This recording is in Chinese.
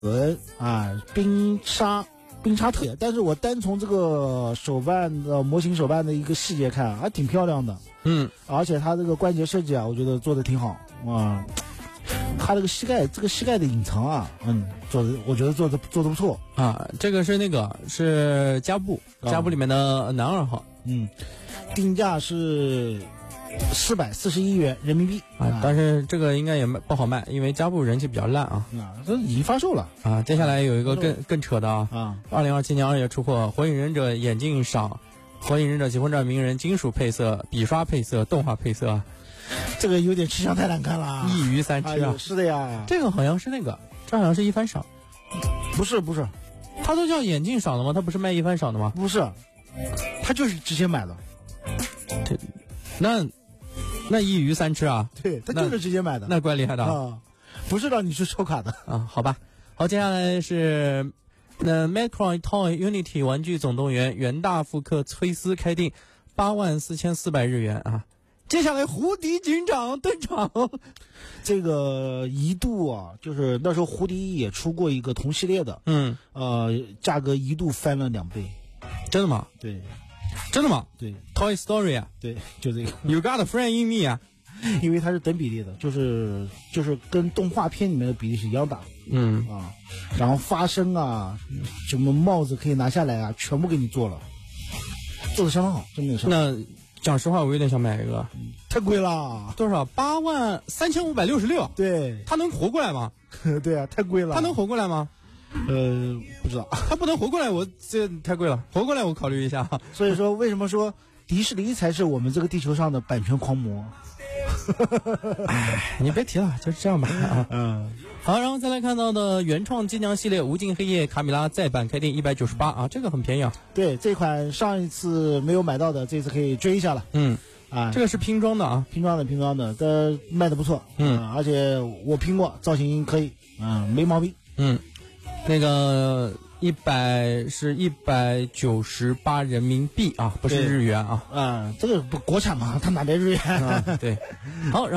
冰沙特，但是我单从这个手办的模型手办的一个细节看，还挺漂亮的。而且它这个关节设计啊，我觉得做的挺好啊。它这个膝盖的隐藏啊，我觉得做的不错啊。这个是加布里面的男二号， 定价是441元人民币啊，但是这个应该也不好卖，因为加布人气比较烂啊。 这已经发售了啊。接下来有一个更扯的啊，2027年2月出货，火影忍者眼镜赏，火影忍者疾风传鸣人金属配色、笔刷配色、动画配色。 这个有点吃相太难看了， 一鱼三吃啊！ 是的呀， 这个好像是这好像是一番赏， 不是， 它都叫眼镜赏的吗？它不是卖一番赏的吗？ 不是，它就是直接买的。 那一鱼三吃啊？ 对，它就是直接买的， 那怪厉害的啊，不是让你去抽卡的啊。好吧，好，接下来是Macron Toy Unity 玩具总动员元大复刻崔斯开定84400日元啊。接下来胡迪警长登场， 这个一度啊，就是那时候胡迪也出过一个同系列的，价格一度翻了2倍。 真的吗？ 对， 真的吗？ 对 ，Toy Story 啊， 对，就这个 You got a friend in me 啊， 因为它是等比例的，就是跟动画片里面的比例是一样大，然后发声啊，什么帽子可以拿下来啊，全部给你做了，做的相当好，真的是。 那讲实话，我有点想买一个， 太贵了， 多少？83566。 对， 他能活过来吗？ 对啊，太贵了。 他能活过来吗？ 不知道。 他不能活过来，这太贵了。活过来我考虑一下。 所以说，为什么说迪士尼才是我们这个地球上的版权狂魔？ 哎，你别提了，就是这样吧。好，然后再来看到的原创机娘系列无尽黑夜卡米拉再版开店198啊，这个很便宜啊。 对，这款上一次没有买到的，这次可以追一下了。 这个是拼装的啊， 拼装的，但卖的不错。而且我拼过，造型可以，没毛病。 那个是198人民币啊，不是日元啊。 这个不国产嘛，他哪来日元？ 对，好，然后。